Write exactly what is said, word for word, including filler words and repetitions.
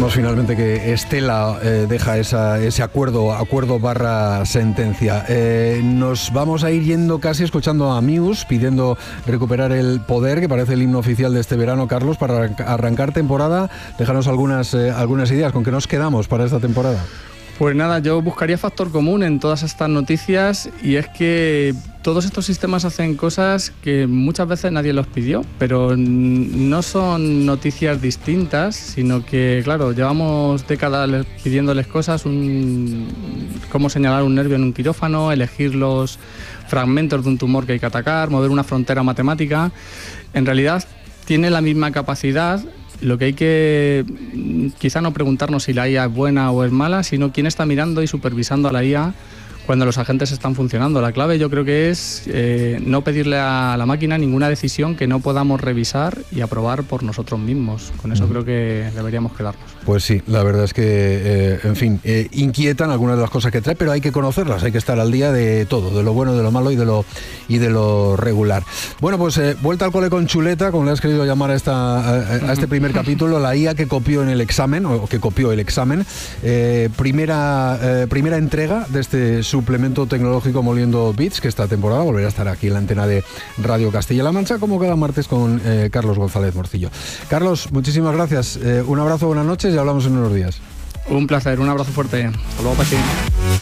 Sabemos finalmente que Estela eh, deja esa, ese acuerdo, acuerdo barra sentencia. Eh, nos vamos a ir yendo casi escuchando a Muse pidiendo recuperar el poder, que parece el himno oficial de este verano. Carlos, para arrancar temporada, déjanos algunas, eh, algunas ideas. ¿Con qué nos quedamos para esta temporada? Pues nada, yo buscaría factor común en todas estas noticias, y es que todos estos sistemas hacen cosas que muchas veces nadie los pidió, pero no son noticias distintas, sino que, claro, llevamos décadas pidiéndoles cosas, un, cómo señalar un nervio en un quirófano, elegir los fragmentos de un tumor que hay que atacar, mover una frontera matemática. En realidad tiene la misma capacidad. Lo que hay que quizá no preguntarnos si la I A es buena o es mala, sino quién está mirando y supervisando a la I A cuando los agentes están funcionando. La clave yo creo que es eh, no pedirle a la máquina ninguna decisión que no podamos revisar y aprobar por nosotros mismos. Con eso mm. creo que deberíamos quedarnos. Pues sí, la verdad es que, eh, en fin, eh, inquietan algunas de las cosas que trae, pero hay que conocerlas, hay que estar al día de todo, de lo bueno, de lo malo y de lo, y de lo regular. Bueno, pues eh, vuelta al cole con chuleta, como le has querido llamar a, esta, a, a este primer capítulo, la I A que copió en el examen, o que copió el examen. Eh, primera, eh, primera entrega de este suplemento tecnológico Moliendo Bits, que esta temporada volverá a estar aquí en la antena de Radio Castilla-La Mancha, como cada martes con eh, Carlos González Morcillo. Carlos, muchísimas gracias. Eh, un abrazo, buenas noches y hablamos en unos días. Un placer, un abrazo fuerte. Hasta luego, Pachi.